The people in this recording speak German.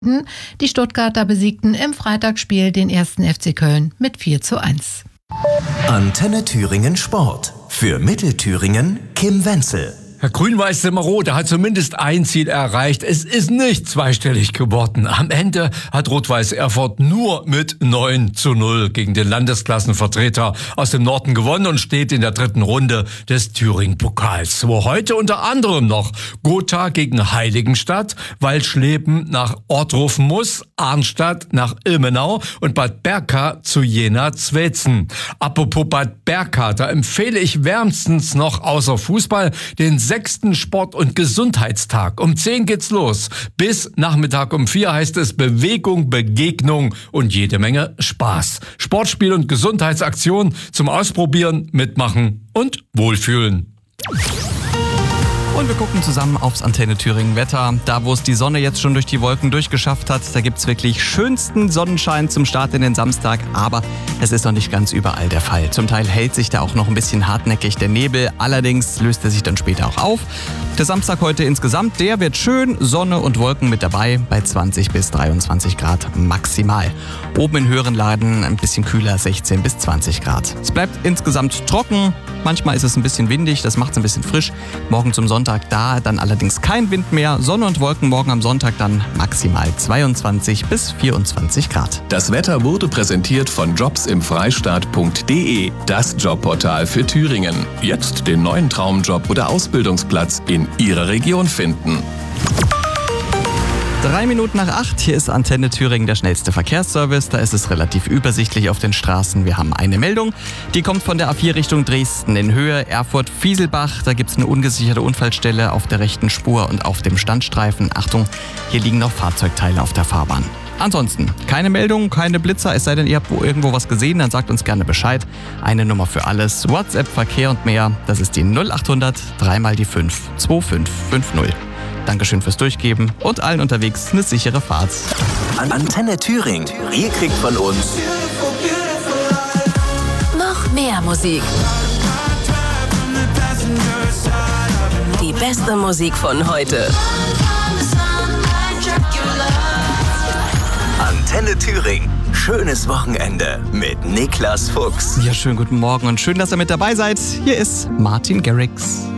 Die Stuttgarter besiegten im Freitagsspiel den 1. FC Köln mit 4:1. Antenne Thüringen Sport. Für Mittelthüringen Kim Wenzel. Herr Grün-Weiß-Semmerode hat zumindest ein Ziel erreicht. Es ist nicht zweistellig geworden. Am Ende hat Rot-Weiß Erfurt nur mit 9:0 gegen den Landesklassenvertreter aus dem Norden gewonnen und steht in der 3. Runde des Thüringen-Pokals, wo heute unter anderem noch Gotha gegen Heiligenstadt, Waldschleben nach Ortruf muss, Arnstadt nach Ilmenau und Bad Berka zu Jena Zwetzen. Apropos Bad Berka, da empfehle ich wärmstens noch außer Fußball den 6. Sport- und Gesundheitstag. Um 10 geht's los. Bis Nachmittag um 4 heißt es Bewegung, Begegnung und jede Menge Spaß. Sportspiel und Gesundheitsaktion zum Ausprobieren, Mitmachen und Wohlfühlen. Und wir gucken zusammen aufs Antenne Thüringen Wetter. Da, wo es die Sonne jetzt schon durch die Wolken durchgeschafft hat, da gibt's wirklich schönsten Sonnenschein zum Start in den Samstag. Aber es ist noch nicht ganz überall der Fall. Zum Teil hält sich da auch noch ein bisschen hartnäckig der Nebel. Allerdings löst er sich dann später auch auf. Der Samstag heute insgesamt, der wird schön. Sonne und Wolken mit dabei bei 20 bis 23 Grad maximal. Oben in höheren Lagen ein bisschen kühler, 16 bis 20 Grad. Es bleibt insgesamt trocken. Manchmal ist es ein bisschen windig, das macht es ein bisschen frisch. Morgen zum Sonntag da dann allerdings kein Wind mehr. Sonne und Wolken morgen am Sonntag dann maximal 22 bis 24 Grad. Das Wetter wurde präsentiert von jobsimfreistaat.de, das Jobportal für Thüringen. Jetzt den neuen Traumjob oder Ausbildungsplatz in Ihrer Region finden. 3 Minuten nach 8, hier ist Antenne Thüringen der schnellste Verkehrsservice. Da ist es relativ übersichtlich auf den Straßen. Wir haben eine Meldung, die kommt von der A4 Richtung Dresden in Höhe Erfurt-Fieselbach. Da gibt es eine ungesicherte Unfallstelle auf der rechten Spur und auf dem Standstreifen. Achtung, hier liegen noch Fahrzeugteile auf der Fahrbahn. Ansonsten keine Meldung, keine Blitzer, es sei denn, ihr habt irgendwo was gesehen, dann sagt uns gerne Bescheid. Eine Nummer für alles, WhatsApp, Verkehr und mehr, das ist die 0800 3 mal die 5 2550. Dankeschön fürs Durchgeben und allen unterwegs eine sichere Fahrt. Antenne Thüringen. Ihr kriegt von uns noch mehr Musik. Die beste Musik von heute. Antenne Thüringen. Schönes Wochenende mit Niklas Fuchs. Ja, schönen guten Morgen und schön, dass ihr mit dabei seid. Hier ist Martin Garrix.